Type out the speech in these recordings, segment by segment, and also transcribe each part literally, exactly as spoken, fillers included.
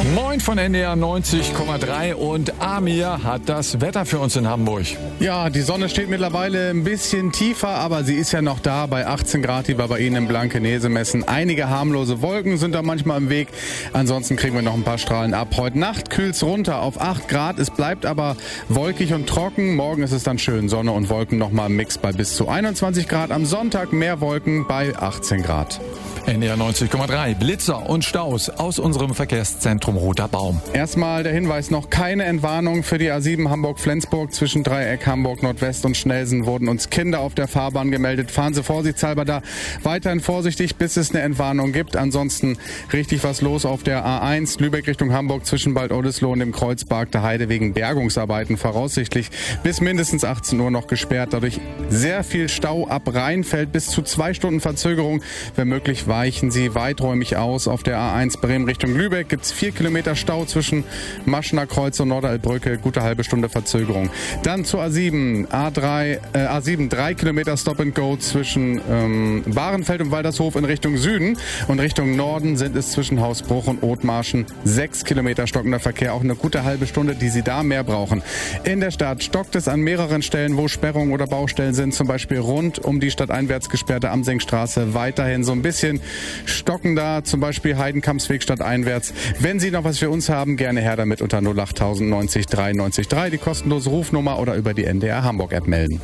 Moin von N D R neunzig Komma drei und Amir hat das Wetter für uns in Hamburg. Ja, die Sonne steht mittlerweile ein bisschen tiefer, aber sie ist ja noch da bei achtzehn Grad, die wir bei Ihnen in Blankenese messen. Einige harmlose Wolken sind da manchmal im Weg. Ansonsten kriegen wir noch ein paar Strahlen ab. Heute Nacht kühlt es runter auf acht Grad. Es bleibt aber wolkig und trocken. Morgen ist es dann schön Sonne und Wolken nochmal im Mix bei bis zu einundzwanzig Grad. Am Sonntag mehr Wolken bei achtzehn Grad. N D R neunzig Komma drei, Blitzer und Staus aus unserem Verkehrszentrum Roter Baum. Erstmal der Hinweis, noch keine Entwarnung für die A sieben Hamburg-Flensburg. Zwischen Dreieck Hamburg Nordwest und Schnelsen wurden uns Kinder auf der Fahrbahn gemeldet. Fahren Sie vorsichtshalber da weiterhin vorsichtig, bis es eine Entwarnung gibt. Ansonsten richtig was los auf der A eins Lübeck Richtung Hamburg zwischen Bad Oldesloe und dem Kreuzberg der Heide wegen Bergungsarbeiten voraussichtlich bis mindestens achtzehn Uhr noch gesperrt. Dadurch sehr viel Stau ab Rheinfeld, bis zu zwei Stunden Verzögerung. Wenn möglich weichen Sie weiträumig aus. Auf der A eins Bremen Richtung Lübeck gibt es vier Kilometer Stau zwischen Maschener Kreuz und Norderelbrücke. Gute halbe Stunde Verzögerung. Dann zur A sieben, A drei, äh, A sieben, drei Kilometer Stop and Go zwischen ähm, Bahrenfeld und Waldershof in Richtung Süden. Und Richtung Norden sind es zwischen Hausbruch und Othmarschen sechs Kilometer stockender Verkehr. Auch eine gute halbe Stunde, die Sie da mehr brauchen. In der Stadt stockt es an mehreren Stellen, wo Sperrungen oder Baustellen sind. Zum Beispiel rund um die stadteinwärts gesperrte Amsengstraße. Weiterhin so ein bisschen stocken da, zum Beispiel Heidenkampsweg stadteinwärts. Wenn Sie noch was für uns haben, gerne her damit unter null acht neunzig drei neunzig drei, die kostenlose Rufnummer, oder über die N D R Hamburg App melden.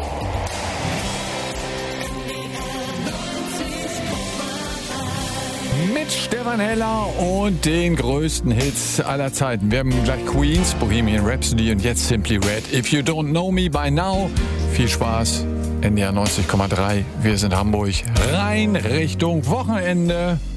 Mit Stefan Heller und den größten Hits aller Zeiten. Wir haben gleich Queens, Bohemian Rhapsody und jetzt Simply Red. If you don't know me by now, viel Spaß. N D R neunzig Komma drei. Wir sind Hamburg. Rein Richtung Wochenende.